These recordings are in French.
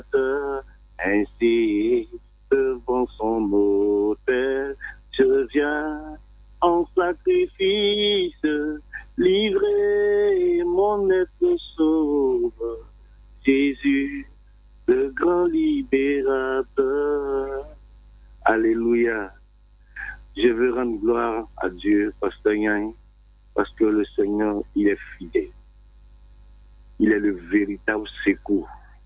Ainsi, devant son autel, je viens en sacrifice, livrer mon être sauveur. Jésus, le grand libérateur. Alléluia. Je veux rendre gloire à Dieu, Pasteur Yang, parce que le Seigneur, il est fidèle. Il est le véritable secours.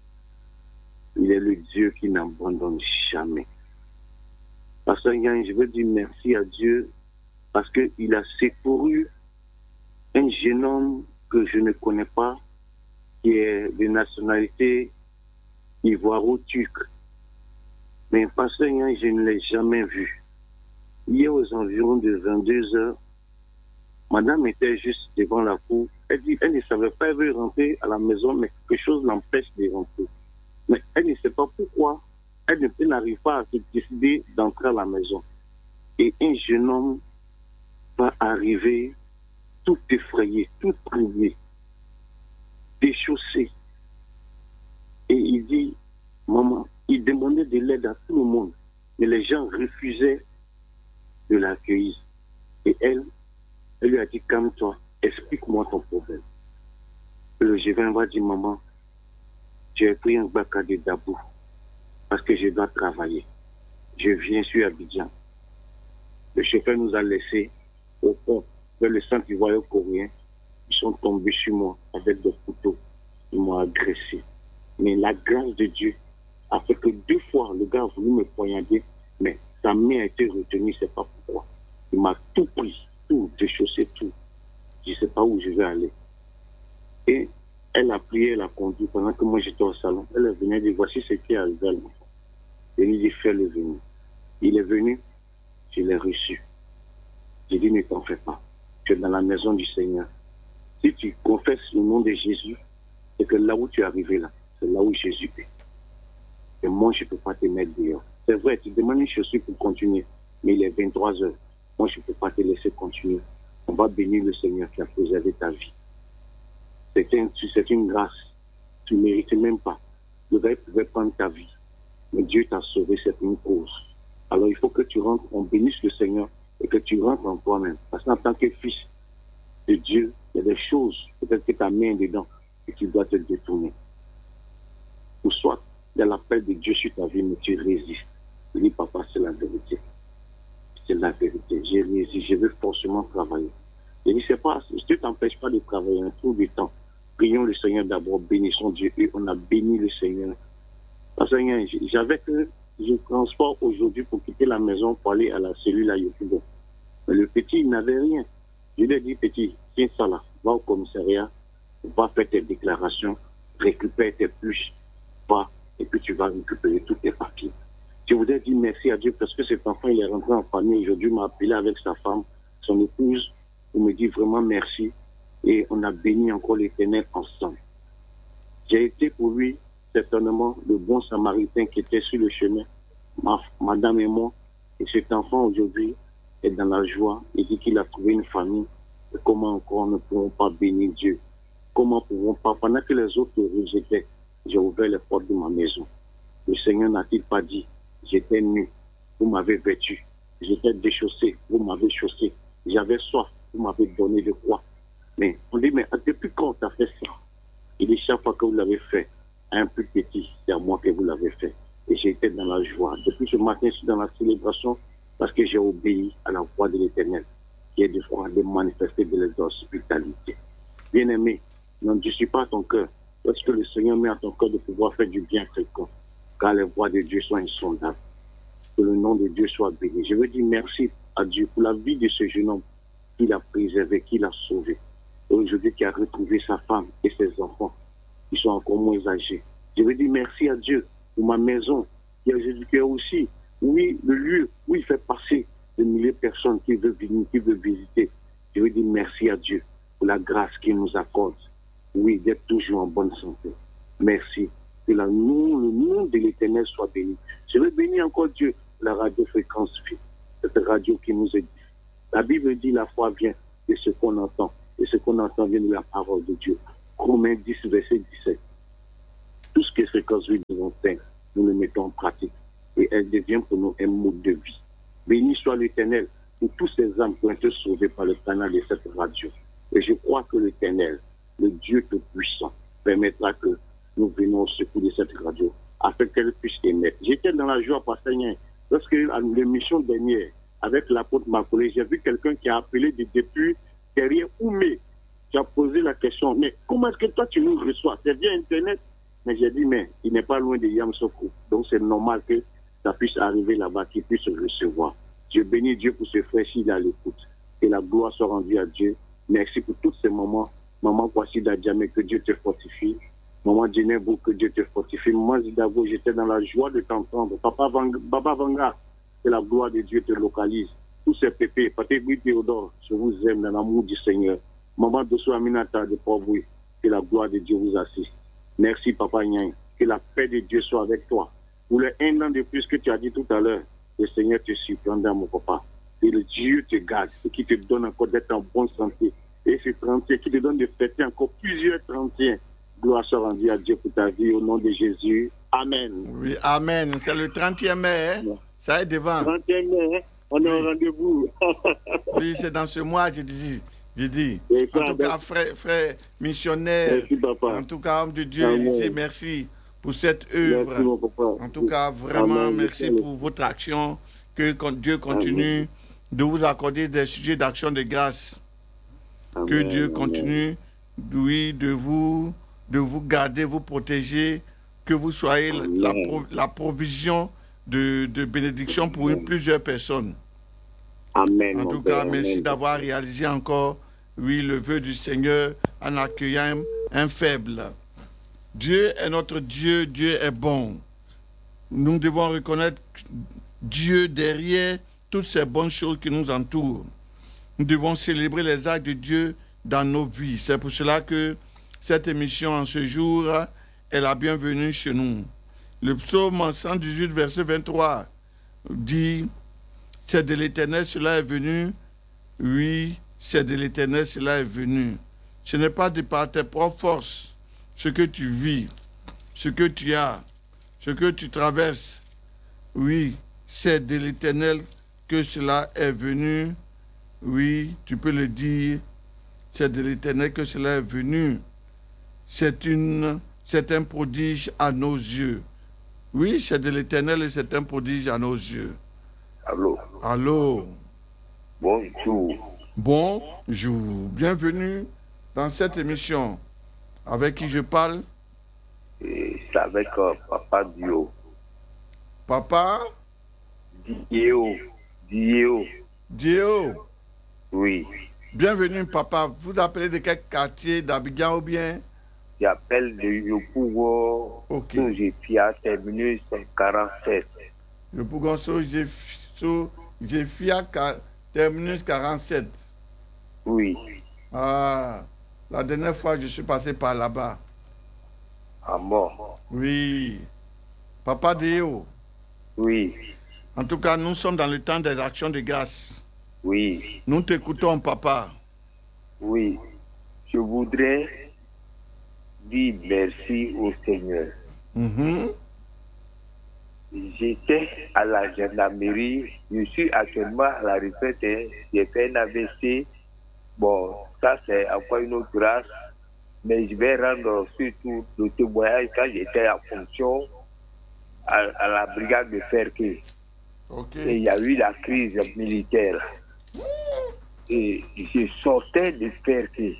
Il est le Dieu qui n'abandonne jamais. Pasteur Yang, je veux dire merci à Dieu parce qu'il a secouru un jeune homme que je ne connais pas, qui est de nationalité ivoiro-turque. Mais Pasteur Yang, je ne l'ai jamais vu. Hier, aux environs de 22 heures, madame était juste devant la cour. Elle dit, elle ne savait pas, elle veut rentrer à la maison, mais quelque chose l'empêche de rentrer. Mais elle ne sait pas pourquoi. Elle n'arrive pas à se décider d'entrer à la maison. Et un jeune homme va arriver tout effrayé, tout troublé, déchaussé. Et il dit, maman, il demandait de l'aide à tout le monde. Mais les gens refusaient de l'accueillir. Et elle lui a dit, calme-toi, explique-moi ton problème. Et le jeune va dire, maman, j'ai pris un baka de Dabou parce que je dois travailler. Je viens sur Abidjan. Le chauffeur nous a laissés au pont vers le centre ivoirien coréen. Ils sont tombés sur moi avec des couteaux. Ils m'ont agressé. Mais la grâce de Dieu a fait que 2 fois, le gars a voulu me poignarder, mais sa main a été retenue, je ne sais pas pourquoi. Il m'a tout pris, tout, déchaussé, tout. Je ne sais pas où je vais aller. Et elle a prié, elle a conduit pendant que moi j'étais au salon. Elle est venue dire, voici ce qui est arrivé à l'enfant. Et lui dit, fais-le venir. Il est venu, je l'ai reçu. J'ai dit, ne t'en fais pas. Tu es dans la maison du Seigneur. Si tu confesses le nom de Jésus, c'est que là où tu es arrivé là, c'est là où Jésus est. Et moi, je ne peux pas te mettre dehors. C'est vrai, tu demandes une chaussure pour continuer, mais il est 23 heures. Moi, je ne peux pas te laisser continuer. On va bénir le Seigneur qui a préservé ta vie. C'est une grâce. Tu ne mérites même pas. Le gars pouvait prendre ta vie. Mais Dieu t'a sauvé, c'est une cause. Alors il faut que tu rentres, on bénisse le Seigneur et que tu rentres en toi-même. Parce qu'en tant que fils de Dieu, il y a des choses, peut-être que ta main est dedans, et tu dois te détourner. Ou soit, il y a l'appel de Dieu sur ta vie, mais tu résistes. Tu dis, papa, c'est la vérité. C'est la vérité. Je résiste, je veux forcément travailler. Je dis, c'est pas, je ne t'empêche pas de travailler un tout du temps. Prions le Seigneur d'abord, bénissons Dieu, et on a béni le Seigneur. Parce que j'avais que je transport aujourd'hui pour quitter la maison pour aller à la cellule à Yokubo. Mais le petit, il n'avait rien. Je lui ai dit, petit, tiens ça là, va au commissariat, va faire tes déclarations, récupère tes pluches, va, et puis tu vas récupérer tous tes papiers. Je voudrais dire merci à Dieu parce que cet enfant, il est rentré en famille. Aujourd'hui, il m'a appelé avec sa femme, son épouse, pour me dire vraiment merci. Et on a béni encore l'Éternel ensemble. J'ai été pour lui certainement le bon samaritain qui était sur le chemin, madame et moi. Et cet enfant aujourd'hui est dans la joie. Il dit qu'il a trouvé une famille. Et comment encore ne pourrons pas bénir Dieu? Comment pourrons pas, pendant que les autres rejetaient, j'ai ouvert les portes de ma maison. Le Seigneur n'a-t-il pas dit, j'étais nu, vous m'avez vêtu, j'étais déchaussé, vous m'avez chaussé, j'avais soif, vous m'avez donné de quoi? Mais on dit, mais depuis quand tu as fait ça? Il dit, chaque fois que vous l'avez fait, à un plus petit, c'est à moi que vous l'avez fait. Et j'ai été dans la joie. Depuis ce matin, je suis dans la célébration parce que j'ai obéi à la voix de l'Éternel, qui est de manifester de l'hospitalité. Bien-aimé, n'endurcis pas ton cœur. Lorsque le Seigneur met à ton cœur de pouvoir faire du bien à quelqu'un, car les voix de Dieu sont insondables. Que le nom de Dieu soit béni. Je veux dire merci à Dieu pour la vie de ce jeune homme qu'il a préservé, qu'il a sauvé. Et aujourd'hui, qui a retrouvé sa femme et ses enfants, qui sont encore moins âgés. Je veux dire merci à Dieu pour ma maison, qui est aussi, oui, le lieu où il fait passer de milliers de personnes qui veulent venir, qui veulent visiter. Je veux dire merci à Dieu pour la grâce qu'il nous accorde. Oui, d'être toujours en bonne santé. Merci. Que le nom de l'Éternel soit béni. Je veux bénir encore Dieu pour la radio-fréquence vie, cette radio qui nous édifie. La Bible dit la foi vient de ce qu'on entend. Et ce qu'on entend vient de la parole de Dieu. Romains 10, verset 17. tout ce que Fréquence 8 nous enseigne, nous le mettons en pratique. Et elle devient pour nous un mode de vie. Béni soit l'Éternel pour tous ces âmes qui ont été sauvées par le canal de cette radio. Et je crois que l'Éternel, le Dieu Tout-Puissant, permettra que nous venions au secours de cette radio afin qu'elle puisse émettre. J'étais dans la joie, Pasteur Nien, lorsque à l'émission dernière, avec l'apôtre Macaulay, j'ai vu quelqu'un qui a appelé depuis derrière Oumé, qui a posé la question, mais comment est-ce que toi tu nous reçois? C'est via Internet? Mais j'ai dit, mais il n'est pas loin de Yamoussoukro. Donc c'est normal que ça puisse arriver là-bas, qu'il puisse recevoir. Je bénis Dieu pour ce frère s'il est à l'écoute. Que la gloire soit rendue à Dieu. Merci pour tous ces moments. Maman Kwasi Dadjamé, que Dieu te fortifie. Maman Djenebou, que Dieu te fortifie. Maman Zidago, j'étais dans la joie de t'entendre. Baba Vanga, que la gloire de Dieu te localise. Tous ces pépés, Patégoui Théodore, je vous aime dans l'amour du Seigneur. Maman Dosso Aminata de Port-Bouy, que la gloire de Dieu vous assiste. Merci Papa Nyan, que la paix de Dieu soit avec toi. Pour les 1 an de plus que tu as dit tout à l'heure, le Seigneur te surprendra, mon papa. Et le Dieu te garde, et qui te donne encore d'être en bonne santé. Et ce 31, qui te donne de fêter encore plusieurs 31. Gloire soit rendue à Dieu pour ta vie, au nom de Jésus. Amen. Oui, Amen. C'est le 30e mai, hein? Ça est devant. 31 mai, hein? On est au rendez-vous. Oui, c'est dans ce mois, je dis. En tout cas, frère missionnaire, merci, papa. En tout cas, homme de Dieu, Élisée, merci pour cette œuvre. Merci, mon papa. En tout cas, vraiment, Amen. merci pour votre action. Que Dieu continue de vous accorder des sujets d'action de grâce. Amen. Que Dieu continue, oui, de vous garder, vous protéger, que vous soyez la provision de bénédiction pour plusieurs personnes. Amen. En tout cas, merci d'avoir réalisé encore, oui, le vœu du Seigneur en accueillant un faible. Dieu est notre Dieu, Dieu est bon. Nous devons reconnaître Dieu derrière toutes ces bonnes choses qui nous entourent. Nous devons célébrer les actes de Dieu dans nos vies. C'est pour cela que cette émission en ce jour est la bienvenue chez nous. Le psaume 118, verset 23 dit « C'est de l'Éternel, cela est venu. Oui, c'est de l'Éternel, cela est venu. Ce n'est pas de par tes propres forces, ce que tu vis, ce que tu as, ce que tu traverses. Oui, c'est de l'Éternel que cela est venu. Oui, tu peux le dire. C'est de l'Éternel que cela est venu. C'est un prodige à nos yeux. Oui, c'est de l'Éternel et c'est un prodige à nos yeux. Allô. Allô. Bonjour. Bonjour. Bienvenue dans cette émission. Avec qui je parle? C'est avec Papa Dio. Papa? Dio. Oui. Bienvenue, papa. Vous appelez de quel quartier d'Abidjan ou bien? J'appelle de Yopougon. Ok. Soujefia, terminus 47. Yopougon, Soujefia, terminus 47. Oui. Ah, la dernière fois, je suis passé par là-bas. Ah bon? Oui. Papa Déo. Oui. En tout cas, nous sommes dans le temps des actions de grâce. Oui. Nous t'écoutons, papa. Oui. Je voudrais dire merci au Seigneur. J'étais à la gendarmerie. Je suis actuellement à la retraite. J'ai fait un AVC. Bon, ça c'est encore une autre grâce. Mais je vais rendre surtout le témoignage quand j'étais en fonction à la brigade de Ferké. Okay. Et il y a eu la crise militaire. Et je sortais de Ferké.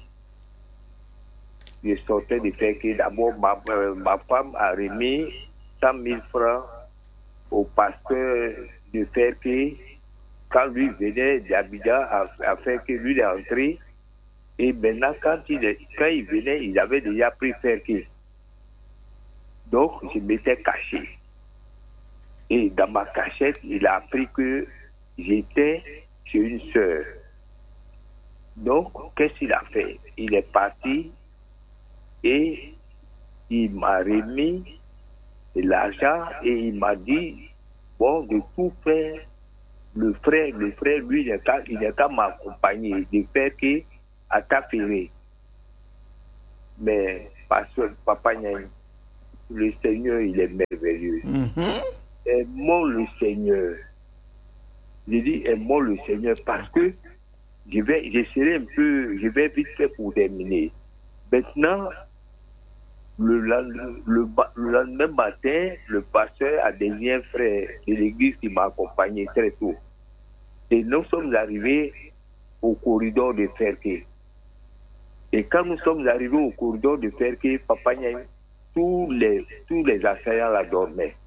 D'abord, ma femme a remis 100 000 francs au pasteur de Ferké. Quand lui venait d'Abidjan à Ferké, lui est entré. Et maintenant, quand il venait, il avait déjà pris Ferké. Donc, je m'étais caché. Et dans ma cachette, il a appris que j'étais chez une sœur. Donc, qu'est-ce qu'il a fait? Il est parti et il m'a remis l'argent et il m'a dit, bon, de tout faire, le frère, lui, il n'est qu'à m'accompagner, de faire qu'à t'affairer. Mais, parce que Papa Nyan, le Seigneur, il est merveilleux. Aimons le Seigneur. J'ai dit aimons le Seigneur parce que je vais vite fait pour terminer. Maintenant, le lendemain matin, le pasteur a désigné un frère de l'église qui m'a accompagné très tôt. Et nous sommes arrivés au corridor de Ferké. Et quand nous sommes arrivés au corridor de Ferké, Papa Niaï, tous les assaillants la dormaient.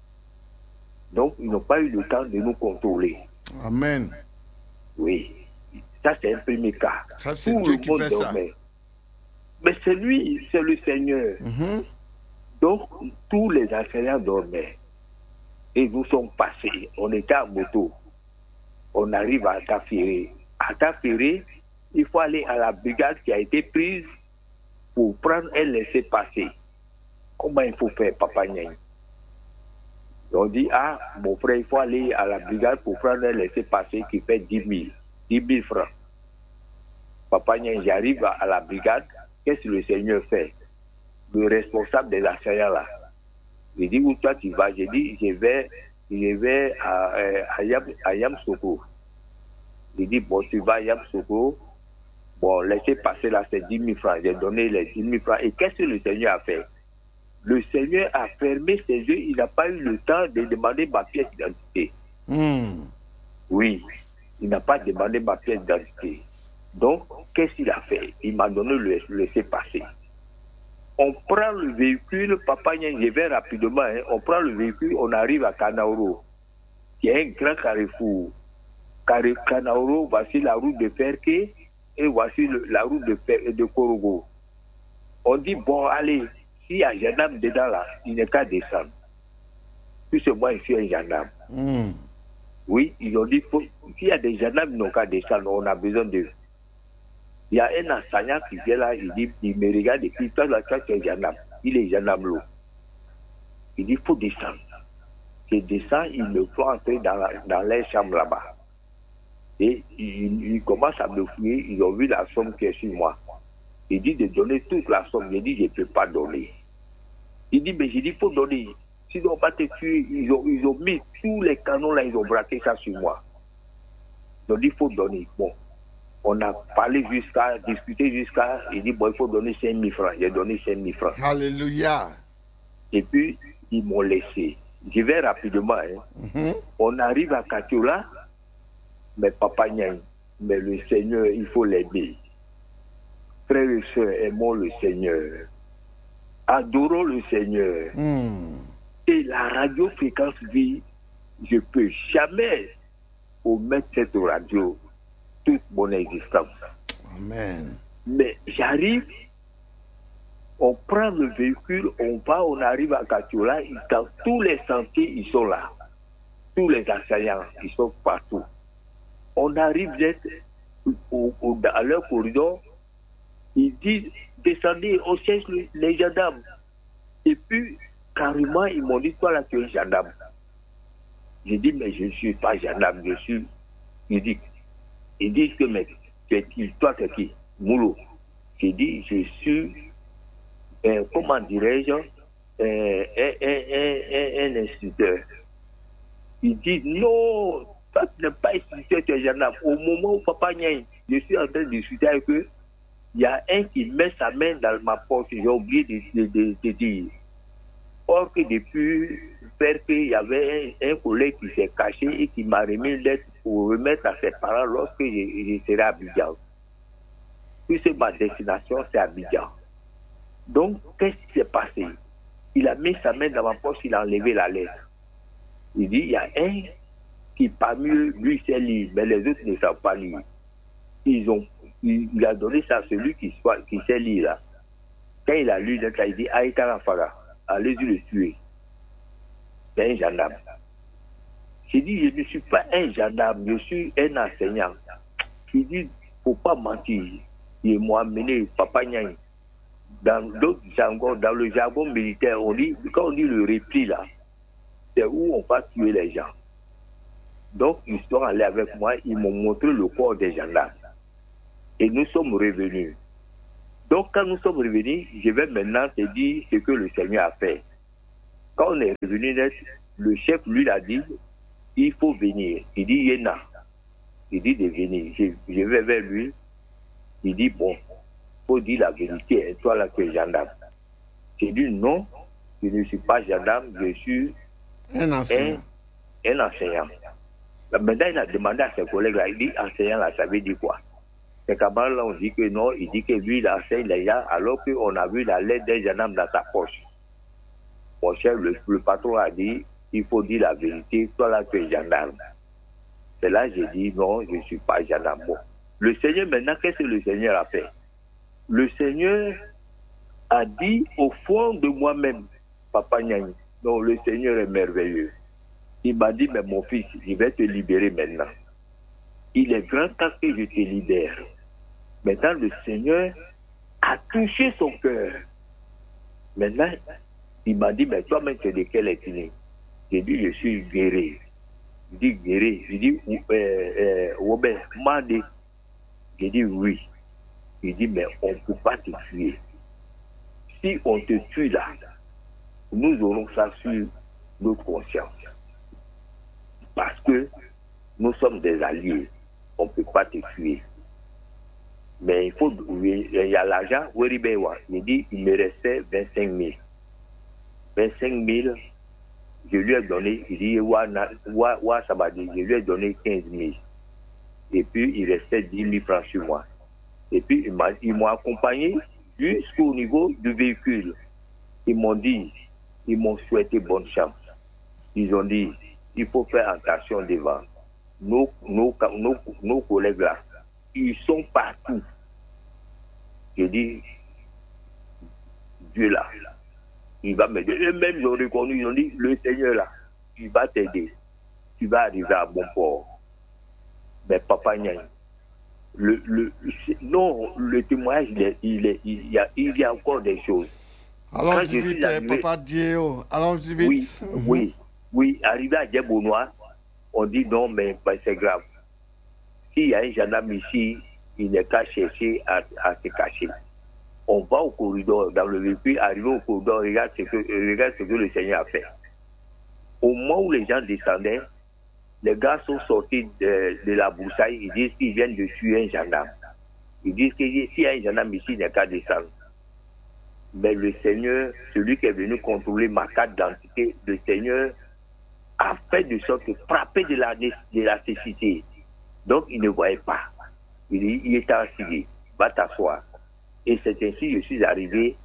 Donc, ils n'ont pas eu le temps de nous contrôler. Amen. Oui. Ça, c'est un premier cas. Ça, c'est Dieu qui fait ça. Mais c'est lui, c'est le Seigneur. Donc, tous les assaillants dormaient. Et nous sommes passés. On était à moto. On arrive à Taféré. À Taféré, il faut aller à la brigade qui a été prise pour prendre un laissez-passer. Comment il faut faire, Papa Niaï? On dit, ah, mon frère, il faut aller à la brigade pour prendre un laissez-passer qui fait 10 000 francs. Papa Niaï, j'arrive à la brigade. Qu'est-ce que le Seigneur fait? Le responsable de l'assaillant là. Il dit, où toi tu vas? J'ai dit, je vais à Yamsoko. Il dit, bon, tu vas à Yamsoko. Bon, laissez passer là, c'est 10 000 francs. J'ai donné les 10 000 francs. Et qu'est-ce que le Seigneur a fait? Le Seigneur a fermé ses yeux. Il n'a pas eu le temps de demander ma pièce d'identité. Oui, il n'a pas demandé ma pièce d'identité. Donc, qu'est-ce qu'il a fait? Il m'a donné le laisser-passer. On prend le véhicule, Papa Niaï, je vais rapidement, hein, on prend le véhicule, on arrive à Kanaoro, qui est un grand carrefour. Kanaoro, voici la route de Ferké et voici la route de Korogo. On dit, bon, allez, s'il y a un gendarme dedans là, il n'est qu'à descendre. Puis c'est moi, je suis un gendarme. Oui, ils ont dit, s'il y a des gendarmes, ils n'ont qu'à descendre, on a besoin d'eux. Il y a un enseignant qui vient là, il dit, il me regarde et puis toi, tu es gendarme. Il est gendarme l'eau. Il dit, il faut descendre. Je descends, il me fait entrer dans leur chambre là-bas. Et il commence à me fouiller, ils ont vu la somme qui est sur moi. Il dit de donner toute la somme. J'ai dit, je ne peux pas donner. Il dit, mais j'ai dit, il faut donner. Sinon, on va te tuer. Ils ont mis tous les canons là, ils ont braqué ça sur moi. Donc, il faut donner. Bon. On a parlé discuté jusqu'à, il dit, bon, il faut donner 5 000 francs. J'ai donné 5 000 francs. Alléluia. Et puis, ils m'ont laissé. Je vais rapidement. Hein. On arrive à Katiola, mais Papa Niaï, mais le Seigneur, il faut l'aider. Frères et sœurs, aimons le Seigneur. Adorons le Seigneur. Et la radio Fréquence Vie, je ne peux jamais omettre cette radio toute mon existence. Amen. Mais j'arrive, on prend le véhicule, on arrive à Katiola, dans tous les sentiers, ils sont là. Tous les assaillants, ils sont partout. On arrive à leur corridor, ils disent, descendez, on cherche les gendarmes. Et puis, carrément, ils m'ont dit, toi là, tu es gendarme. J'ai dit, mais je ne suis pas gendarme, je suis... Ils disent que, mais, toi, c'est qui? Moulou. J'ai dit, je suis, comment dirais-je, un instituteur. Ils disent, non, toi, tu n'es pas instituteur, tu es gendarme. Au moment où Papa Niaï, je suis en train de discuter avec eux, il y a un qui met sa main dans ma poche, j'ai oublié de dire. Or que depuis il y avait un collègue qui s'est caché et qui m'a remis une lettre pour remettre à ses parents lorsque je serai à Abidjan. Puisque ma destination, c'est Abidjan. Donc, qu'est-ce qui s'est passé? Il a mis sa main dans ma poche, il a enlevé la lettre. Il dit, il y a un qui parmi eux, lui, sait lire, mais les autres ne savent pas lire. Il a donné ça à celui qui sait lire là. Quand il a lu, il dit, Aïta Rafara, allez-y le tuer. C'est un gendarme. J'ai dit, je ne suis pas un gendarme, je suis un enseignant. Il dit, il ne faut pas mentir. Ils m'ont amené, Papa Niaï. Dans d'autres jargons, dans le jargon militaire, on dit, quand on dit le repli là, c'est où on va tuer les gens. Donc, ils sont allés avec moi, ils m'ont montré le corps des gendarmes. Et nous sommes revenus. Donc, quand nous sommes revenus, je vais maintenant te dire ce que le Seigneur a fait. Quand on est revenu net, le chef, lui, a dit, il faut venir. Il dit, Yéna. Il dit de venir. Je vais vers lui. Il dit, bon, il faut dire la vérité. Et toi, là, tu es gendarme. J'ai dit, non, je ne suis pas gendarme, je suis un enseignant. Un enseignant. Maintenant, il a demandé à ses collègues, là, il dit, enseignant, là, ça veut dire quoi? C'est qu'à là, on dit que non, il dit que lui, il enseigne les gens, alors qu'on a vu la lettre d'un gendarme dans sa poche. Mon chef, le patron a dit, il faut dire la vérité, toi là, tu es gendarme. C'est là que j'ai dit, non, je ne suis pas gendarme. Bon. Le Seigneur, maintenant, qu'est-ce que le Seigneur a fait? Le Seigneur a dit au fond de moi-même, Papa Nyani, non, le Seigneur est merveilleux. Il m'a dit, mais mon fils, je vais te libérer maintenant. Il est grand temps que je te libère. Maintenant, le Seigneur a touché son cœur. Maintenant, il m'a dit, mais toi-même, tu es de quelle ethnie? J'ai dit, je suis guéri. Il dit, guéri. J'ai dit, Robert, Mandé. J'ai dit, oui. Il dit, mais on ne peut pas te tuer. Si on te tue là, nous aurons ça sur notre conscience. Parce que nous sommes des alliés. On ne peut pas te tuer. Mais il y a l'argent, il dit, il me restait 25 000. 25 000, je lui ai donné, il dit, je lui ai donné 15 000. Et puis, il restait 10 000 francs sur moi. Et puis, ils m'ont accompagné jusqu'au niveau du véhicule. Ils m'ont souhaité bonne chance. Ils ont dit, il faut faire attention devant. Nos collègues là, ils sont partout. J'ai dit, Dieu là, il va m'aider. Eux-mêmes, ils ont reconnu, ils ont dit, le Seigneur là, il va t'aider. Tu vas arriver à bon port. Mais Papa Nyani, le témoignage, il y a encore des choses. Allons vite, Papa Dieu, allons vite. Oui, arrivé à Djebounois, on dit non, mais c'est grave. S'il y a un gendarme ici, il n'est qu'à chercher à se cacher. On va au corridor, dans le véhicule, arrivé au corridor, regarde ce que le Seigneur a fait. Au moment où les gens descendaient, les gars sont sortis de la broussaille, ils disent qu'ils viennent de tuer un gendarme. Ils disent que s'il y a un gendarme ici, il n'est qu'à descendre. Mais le Seigneur, celui qui est venu contrôler ma carte d'identité, le Seigneur a fait de sorte que frapper de la nécessité. Donc, il ne voyait pas. Il était assis, va t'asseoir. Et c'est ainsi que je suis arrivé,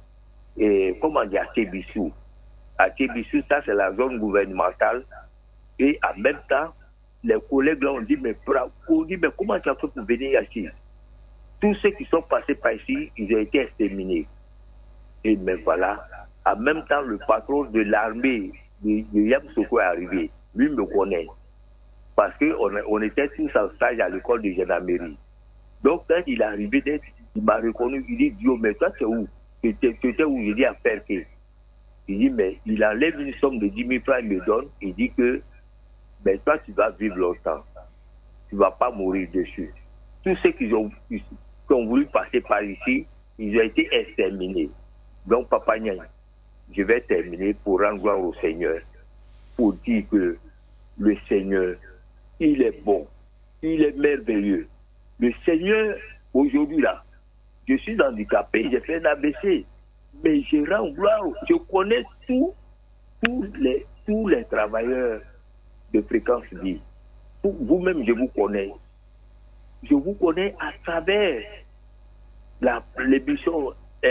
à Tébissou. À Tébissou, ça c'est la zone gouvernementale. Et en même temps, les collègues là ont dit, mais comment tu as fait pour venir ici? Tous ceux qui sont passés par ici, ils ont été exterminés. Et mais voilà, en même temps, le patron de l'armée de Yamsoko est arrivé. Lui me connaît. Parce qu'on était tous en stage à l'école de gendarmerie. Donc, quand il est arrivé, il m'a reconnu. Il dit, Dio, mais toi, c'est où? Tu étais où? Il dit, à Perquet. Il dit, mais il enlève une somme de 10 000 francs, il me donne. Il dit que, mais toi, tu vas vivre longtemps. Tu ne vas pas mourir dessus. Tous ceux qui ont voulu passer par ici, ils ont été exterminés. Donc, Papa Nyani, je vais terminer pour rendre gloire au Seigneur, pour dire que le Seigneur, il est bon, il est merveilleux. Le Seigneur, aujourd'hui là, je suis handicapé, j'ai fait un ABC, mais je rends gloire, je connais tous les travailleurs de Fréquence Vie. Vous-même, je vous connais. Je vous connais à travers l'émission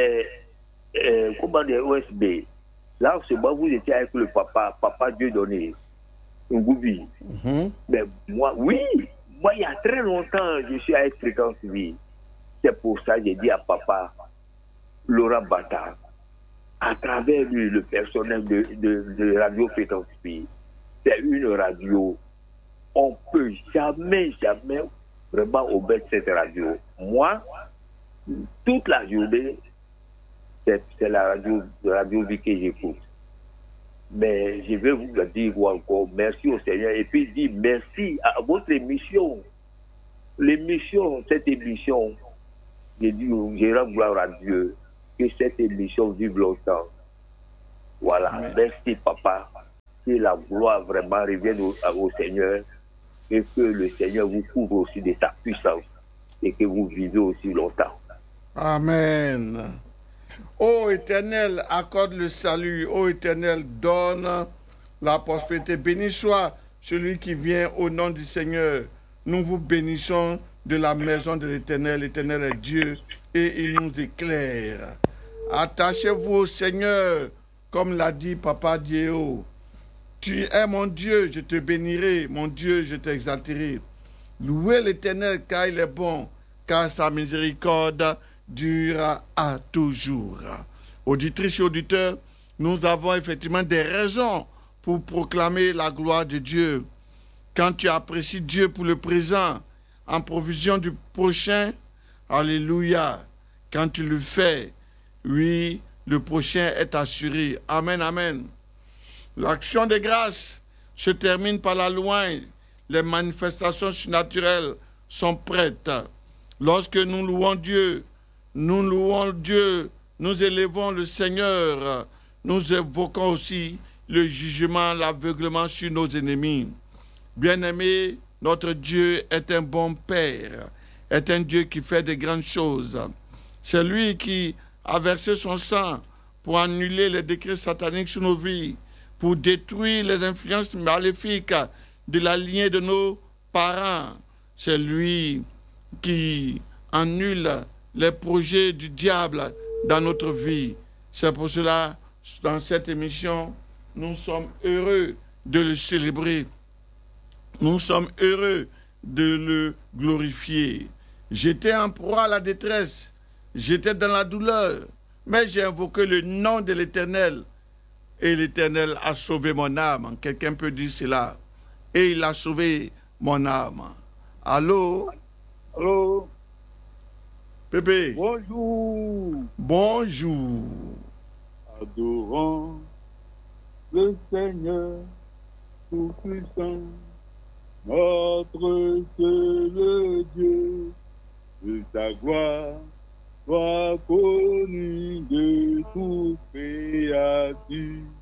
OSB. Là, c'est moi, vous étiez avec le papa Dieudonné, Ngoubi. Mais moi, il y a très longtemps, je suis avec Fréquence Vie. C'est pour ça que j'ai dit à papa, Laurent Bata, à travers lui, le personnel de Radio Fréquence Vie, c'est une radio. On ne peut jamais vraiment obéir cette radio. Moi, toute la journée, c'est la radio Vie que j'écoute. Mais je vais vous le dire encore, merci au Seigneur, et puis dire merci à votre émission. Cette émission, je rends gloire à Dieu. Que cette émission vive longtemps. Voilà. Amen. Merci, papa. Que la gloire vraiment revienne au Seigneur et que le Seigneur vous couvre aussi de sa puissance et que vous vivez aussi longtemps. Amen. Ô Éternel, accorde le salut. Ô Éternel, donne la prospérité. Béni soit celui qui vient au nom du Seigneur. Nous vous bénissons de la maison de l'Éternel. L'Éternel est Dieu et il nous éclaire. Attachez-vous au Seigneur, comme l'a dit Papa Dieu. Tu es mon Dieu, je te bénirai. Mon Dieu, je t'exalterai. Louez l'Éternel car il est bon, car sa miséricorde dure à toujours. Auditrices et auditeurs, nous avons effectivement des raisons pour proclamer la gloire de Dieu. Quand tu apprécies Dieu pour le présent, en provision du prochain, alléluia. Quand tu le fais, oui, le prochain est assuré. Amen, amen. L'action de grâce se termine par la louange. Les manifestations surnaturelles sont prêtes. Lorsque nous louons Dieu, nous élevons le Seigneur, nous évoquons aussi le jugement, l'aveuglement sur nos ennemis. Bien-aimé, notre Dieu est un bon Père, est un Dieu qui fait de grandes choses. C'est lui qui a versé son sang pour annuler les décrets sataniques sur nos vies, pour détruire les influences maléfiques de la lignée de nos parents. C'est lui qui annule les projets du diable dans notre vie. C'est pour cela, dans cette émission, nous sommes heureux de le célébrer. Nous sommes heureux de le glorifier. J'étais en proie à la détresse, j'étais dans la douleur, mais j'ai invoqué le nom de l'Éternel. Et l'Éternel a sauvé mon âme. Quelqu'un peut dire cela. Et il a sauvé mon âme. Allô? Allô? Pépé? Bonjour. Bonjour. Adorons le Seigneur tout-puissant, notre seul Dieu, de sa gloire soit connue de toute créature.